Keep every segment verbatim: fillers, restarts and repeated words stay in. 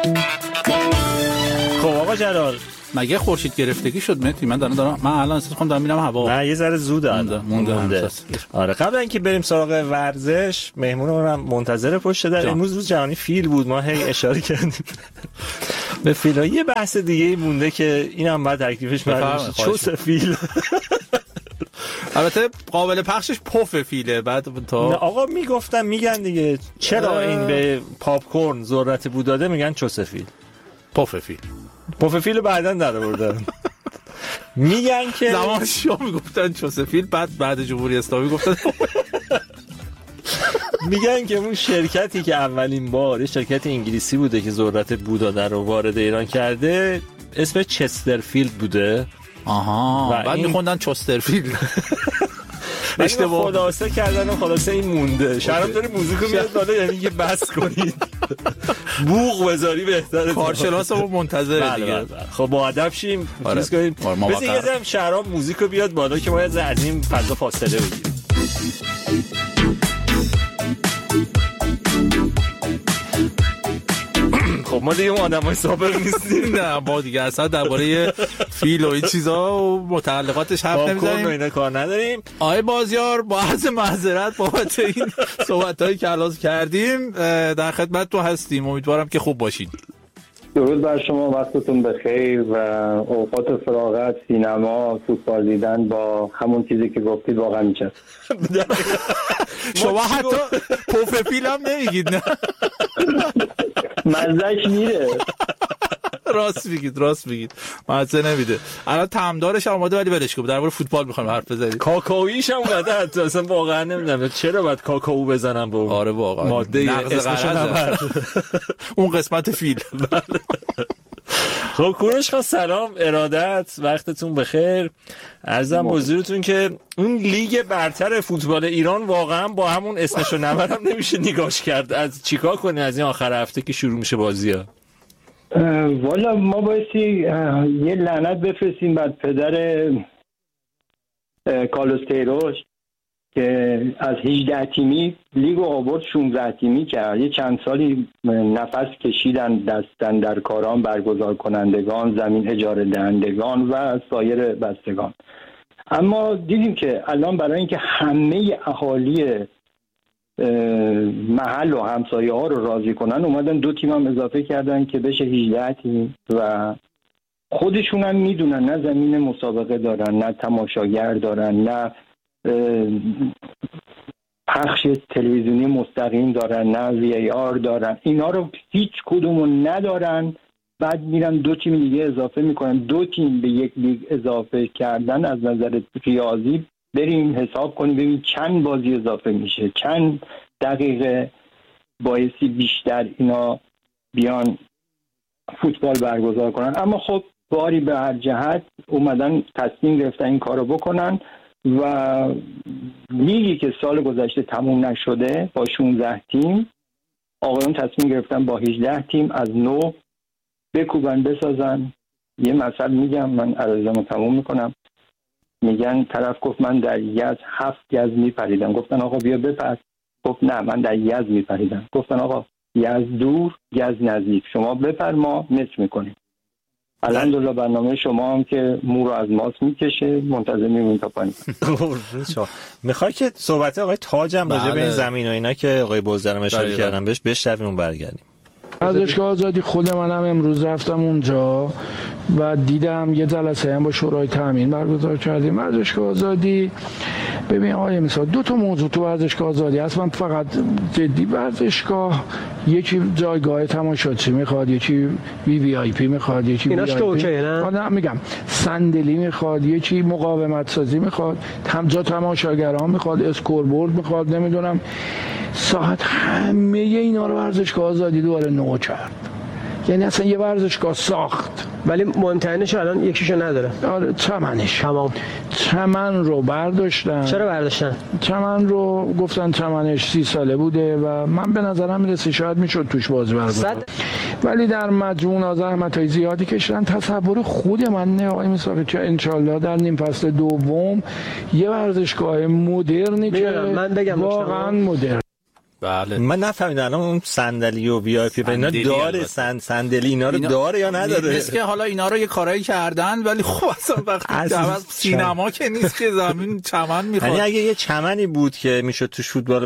خب آقا جلال مگه خورشید گرفتگی شد مهدی؟ من دارم دارم من الان اصلا دارم میرم هوا. نه یه ذره زوده مونده مونده, مونده. آره قبل اینکه بریم سراغ ورزش مهمونمون هم منتظر پشت در. امروز روز جهانی فیل بود، ما هی اشاره کردیم به فیل‌ها. یه بحث دیگه مونده که اینم بعد تکلیفش معلوم شه. چوس فیل البته قابل پخشش پف فیله. بعد تا آقا میگفتن میگن دیگه چرا این به پاپ کورن ذرت بو داده میگن چوس فیل. پف فیل پف فیل بعدن در آوردن. میگن که زمان شاه میگفتن چوس فیل، بعد بعد جمهوری اسلامی گفتن میگن که اون شرکتی که اولین بار شرکت انگلیسی بوده که ذرت بو داده رو وارد ایران کرده اسم چسترفیلد بوده. آها و بعد این... میخوندن چسترفیلد. اشتباه خلاصه کردن و خلاصه این مونده. شرم داره موزیکو میاد بالا، یعنی که بس کنید بوق بذاری بهتره. کارشناسمون منتظره دیگه. خب با ادب شیم چیز کنیم. بذار یه ذره شرم موزیکو بیاد بالا که ما از این فضا فاصله بگیریم. خب ما دیگه اون آدمای سابق نیستیم. نه ما دیگه اصلا درباره فیل و این چیزا و متعلقاتش حرف نمیزنیم. اینا کار نداریم. آقای بازیار با عرض معذرت بابت این صحبتایی که الان کردیم در خدمت تو هستیم. امیدوارم که خوب باشین. درود بر شما، وقتتون بخیر و اوقات فراغت، سینما، فوتبال دیدن با همون چیزی که گفتید واقعا میشه. شما حتی پف فیل هم نمیگید نه؟ مزهش میره. راست میگید راست میگید مزه نمیده. الان طعمدارش هم اومده ولی ولش کن، درباره فوتبال میخوام حرف بزنیم. کاکائویش هم اومده حتی اصلا واقعا نمیدونم چرا باید کاکائو بزنم به اون. آره واقعا ماده اسمش نبر اون قسمت فیل. خب کوروش خان سلام، ارادت، وقتتون بخیر. عرضم حضورتون که اون لیگ برتر فوتبال ایران واقعا با همون اسمشو نبرم نمیشه نگاش کرد. از چیکار کنی از این آخر هفته که شروع میشه بازی‌ها؟ والا ما بایستی یه لعنت بفرستیم بعد پدر کارلوس کیروش که از هجده تیمی لیگو آورد شانزده تیمی کرد. یه چند سالی نفس کشیدن دستن در کاران برگزار کنندگان، زمین اجاره دهندگان و سایر بستگان. اما دیدیم که الان برای اینکه همه اهالی محل و همسایه ها رو راضی کنن اومدن دو تیم هم اضافه کردن که بشه هجده تیم و خودشون هم میدونن نه زمین مسابقه دارن، نه تماشاگر دارن، نه پخش تلویزیونی مستقیم دارن، نه وی ای آر دارن. اینا رو هیچ کدومو ندارن. بعد میرن دو تیم دیگه اضافه میکنن. دو تیم به یک لیگ اضافه کردن از نظر ریاضی بریم حساب کنیم ببین چند بازی اضافه میشه، چند دقیقه بایستی بیشتر اینا بیان فوتبال برگزار کنن. اما خب باری به هر جهت اومدن تصمیم گرفتن این کارو بکنن و لیگی که سال گذشته تموم نشده با شانزده تیم آقایون تصمیم گرفتن با هجده تیم از نو بکوبن بسازن. یه مثل میگم، من عرضمو تموم میکنم. میگن طرف گفت من در یز هفت گز میپریدم. گفتن آقا بیا بپر. گفت نه من در یز میپریدم. گفتن آقا یز دور گز نزدیک، شما بپر ما مصر میکنیم. الحمدلله برنامه شما هم که مو رو از ماست میکشه، منتظر میمونیم تا پایین. میخوای که صحبت آقای تاجم راجع به این زمین و اینا که آقای بزرگم اشاره کردن بهش بشنویم و برگردیم. ورزشگاه آزادی خود منم امروز رفتم اونجا و دیدم یه جلسه هم با شورای تامین برگزار کردیم. ورزشگاه آزادی ببین آقای مثلا دو تا موضوع تو ورزشگاه آزادی هست. من فقط جدی ورزشگاه یکی جایگاه تماشاچی میخواد، یکی وی وی آی پی میخواد، یکی ایناش که اوکی نه؟ من میگم صندلی میخواد، یکی مقاومت سازی میخواد، هم جا تماشاگران میخواد، اسکوربورد میخواد، نمیدونم ساعت، همه اینا رو ورزشگاه آزادی دوباره نو کرد. یعنی اصلا یه ورزشگاه ساخت ولی مهمترینش الان یکیشو نداره. آره چمنش. تمام. چمن رو برداشتن. چرا برداشتن؟ چمن رو گفتن چمنش سی ساله بوده و من به نظرم میرسه شاید میشد توش بازی برگزار. ولی در مجموع زحمت‌های زیادی کشیدن. تصور خود من نه آقای مسافر که انشالله در نیم فصل دوم یه ورزشگاه مدرنی که من بگم واقعا مدرن. بله. من نفهمیدم الان اون صندلی و وی آی پی اینا داره سند صندلی اینا رو اینا داره یا نداره؟ نیست که حالا اینا رو یه کارایی کردن ولی خب اصلا وقتی سینما که نیست که زمین چمن میخواد. یعنی اگه یه چمنی بود که میشد توش فوتبال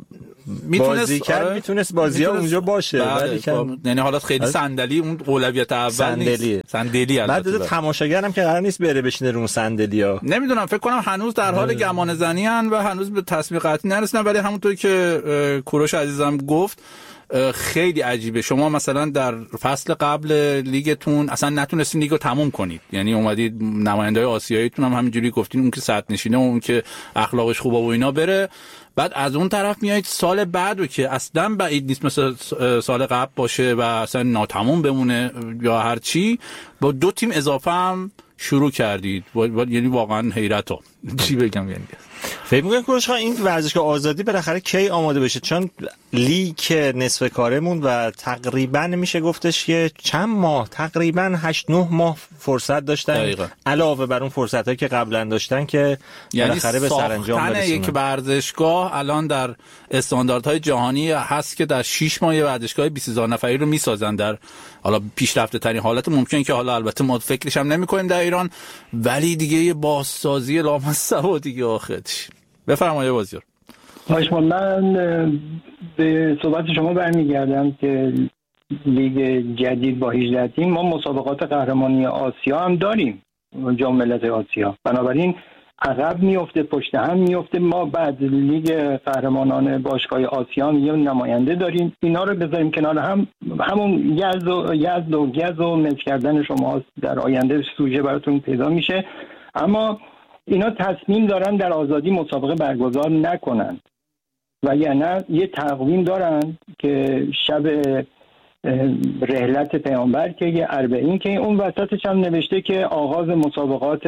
بازی کرد آره. میتونست بازی‌ها اونجا باشه ولی کم یعنی حالت خیلی آره. صندلی اون اولویت اول صندلی. نیست صندلی البته بعد تماشاگرم که قرار نیست بره بشینه رو صندلی‌ها. نمیدونم فکر کنم هنوز در حال گمان زنی ان و هنوز به تصمیم قطعی نرسیدن ولی همونطور که کوروش عزیزم گفت خیلی عجیبه. شما مثلا در فصل قبل لیگتون اصلا نتونستین لیگو تموم کنید، یعنی اومدید نماینده‌های آسیاییتون هم همینجوری گفتین اون که صد نشینه و اون که اخلاقش خوبه و اینا بره، بعد از اون طرف میایید سال بعدو که اصلا بعید نیست مثل سال قبل باشه و اصلا ناتموم بمونه یا هر چی، با دو تیم اضافه هم شروع کردید. یعنی واقعا حیرتم چی بگم. یعنی فکر می‌کنم کوروش این ورزشگاه آزادی بالاخره کی آماده بشه؟ چون لیگ نصف کارمون و تقریبا میشه گفتش که چند ماه تقریبا هشت نه ماه فرصت داشتن دقیقا. علاوه بر اون فرصتایی که قبلا داشتن که یعنی بالاخره به سرانجام برسونن. یک ورزشگاه الان در استانداردهای جهانی هست که در شش ماه ورزشگاه بیست هزار نفری رو میسازن در حالا پیشرفته ترین حالت ممکن که حالا البته ما فکرش هم نمی‌کنیم در ایران، ولی دیگه یه بازسازی لامصب دیگه آخرش. بفرمایید بازیار. باشه من به صحبت شما برمیگردم که لیگ جدید با هجده تیم ما مسابقات قهرمانی آسیا هم داریم، جام ملت آسیا، بنابراین عقب میفته پشت هم میفته. ما بعد لیگ قهرمانان باشگاه آسیا هم یه نماینده داریم، اینا رو بذاریم کنار هم، همون یزد و یزد و گز و مس کردن شما در آینده سوژه براتون پیدا میشه. اما اینا تصمیم دارن در آزادی مسابقه برگزار نکنن و یعنی یه تقویم دارن که شب رحلت پیامبر که یه اربعین که اون وسطش هم نوشته که آغاز مسابقات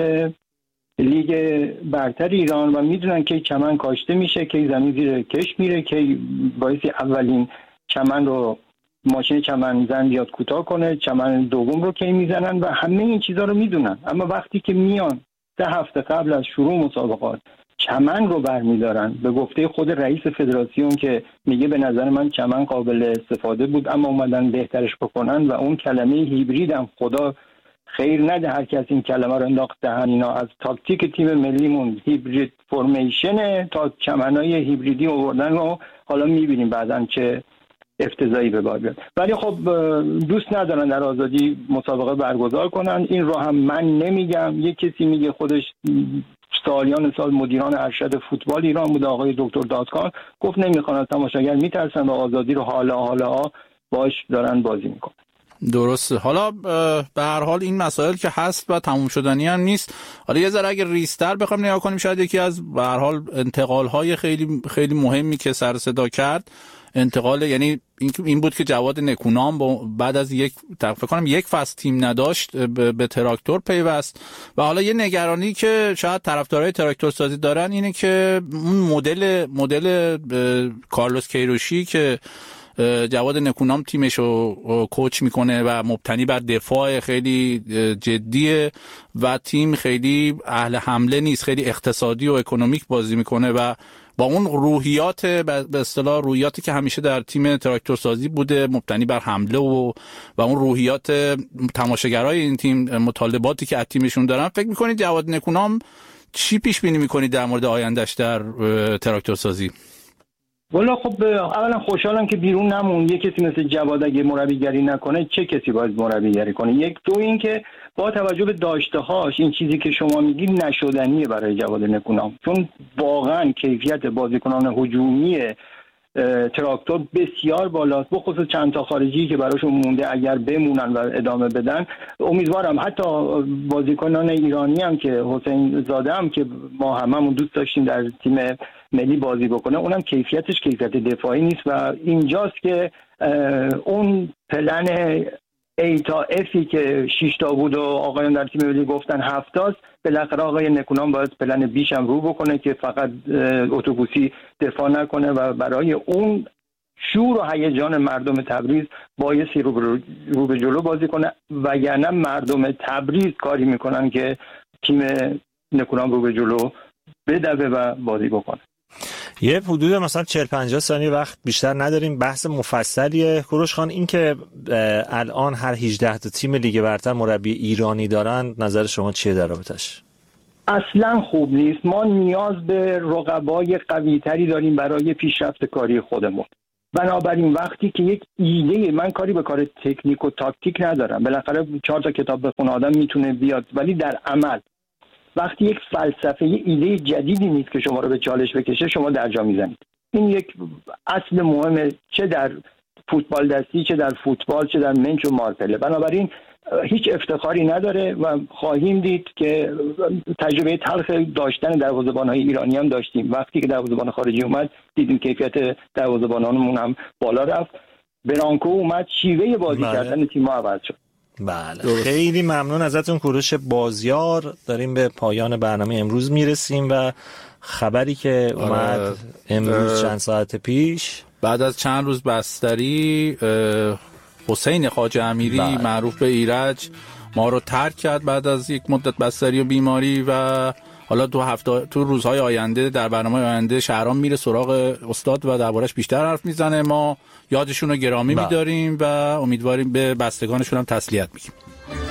لیگ برتر ایران و میدونن که چمن کاشته میشه، که زمین زیر کش میره، که باعث اولین چمن رو ماشین چمن زن بیاد کوتاه کنه، چمن دوم رو کی میزنن و همه این چیزا رو میدونن. اما وقتی که میان سه هفته قبل از شروع مسابقات چمن رو برمیدارن، به گفته خود رئیس فدراسیون که میگه به نظر من چمن قابل استفاده بود اما اومدن بهترش بکنن و اون کلمه هیبرید هم خدا خیر نده هر کس این کلمه رو انداخت دهن اینا، از تاکتیک تیم ملیمون هیبرید فرمیشن تا چمنای هیبریدی آوردن و حالا میبینیم بعدن چه افتضاحی به بار بیاد. ولی خب دوست ندارن در آزادی مسابقه برگزار کنن، این رو هم من نمیگم، یک کسی میگه، خودش سالیان سال مدیران ارشد فوتبال ایران بود آقای دکتر دادکان، گفت نمیخوان تماشاگر میترسن و آزادی رو حالا حالا باش دارن بازی میکنن. درسته. حالا به هر حال این مسائل که هست و تموم شدنی هم نیست. حالا یه ذره اگه ریستر بخوام نگاه کنیم، شاید یکی از به هر حال انتقال‌های خیلی خیلی مهمی که سر صدا کرد انتقال، یعنی این این بود که جواد نکونام بعد از یک فکر کنم یک فصل تیم نداشت به تراکتور پیوست و حالا یه نگرانی که شاید طرفدارای تراکتور سازی دارن اینه که اون مدل مدل کارلوس کیروشی که جواد نکونام تیمش رو کوچ میکنه و مبتنی بر دفاع خیلی جدیه و تیم خیلی اهل حمله نیست، خیلی اقتصادی و اکونومیک بازی میکنه و با اون روحیات به اصطلاح روحیاتی که همیشه در تیم تراکتور سازی بوده مبتنی بر حمله و و اون روحیات تماشاگرای این تیم، مطالباتی که از تیمشون دارن، فکر میکنید جواد نکونام چی پیش بینی میکنید در مورد آیندهش در تراکتور سازی؟ والا خب اولا خوشحالم که بیرون نمون. یه کسی مثل جواد اگه مربیگری نکنه چه کسی باید مربیگری کنه؟ یک دو این که با توجه به داشته‌هاش این چیزی که شما میگی نشدنیه برای جواد نکونام، چون واقعا کیفیت بازیکنان هجومی تراکتور بسیار بالاست، بخصوص چند تا خارجی که براشون مونده اگر بمونن و ادامه بدن. امیدوارم حتی بازیکنان ایرانی هم که حسین زاده هم که ما هممون دوست داشتیم در تیم ملی بازی بکنه، اونم کیفیتش کیفیت دفاعی نیست و اینجاست که اون پلن ای تا افی که شش تا بود و آقایان در تیم ملی گفتن هفت تاست، بالاخره آقای نکونام باید پلن بیش هم رو بکنه که فقط اتوبوسی دفاع نکنه و برای اون شور و هیجان مردم تبریز بایستی رو, رو به جلو بازی کنه و یعنی مردم تبریز کاری میکنن که تیم نکونام رو به جلو بدوه و بازی بکنه. یه حدود مثلا چهل پنجاه ثانیه وقت بیشتر نداریم، بحث مفصلیه. کوروش خان، این که الان هر هجده تا تیم لیگ برتر مربی ایرانی دارن، نظر شما چیه در رابطش؟ اصلا خوب نیست. ما نیاز به رقبای قوی‌تری داریم برای پیشرفت کاری خودمون. بنابراین وقتی که یک ایده، من کاری به کار تکنیک و تاکتیک ندارم، بالاخره چهار تا کتاب بخونه آدم میتونه بیاد، ولی در عمل وقتی یک فلسفه، یک ایده جدیدی نیست که شما رو به چالش بکشه، شما در جا میزنید. این یک اصل مهمه، چه در فوتبال دستی، چه در فوتبال، چه در منچ و مارپله. بنابراین هیچ افتخاری نداره و خواهیم دید که تجربه تلخ داشتن دروازه‌بان‌های ایرانی هم داشتیم. وقتی که دروازه‌بان خارجی اومد دیدیم کیفیت دروازه‌بانانمون هم بالا رفت. برانکو اومد، شیوه بازی بله. کردن تیم‌ها عوض شد. بله درست. خیلی ممنون ازتون کوروش بازیار. داریم به پایان برنامه امروز میرسیم و خبری که اومد آره. امروز چند ساعت پیش بعد از چند روز بستری حسین خواجه امیری بله. معروف به ایرج ما رو ترک کرد بعد از یک مدت بستری و بیماری و حالا تو هفته تو روزهای آینده در برنامه آینده شهرام میره سراغ استاد و دربارش بیشتر حرف میزنه. ما یادشون رو گرامی بله. میداریم و امیدواریم به بستگانشون هم تسلیت میگیم.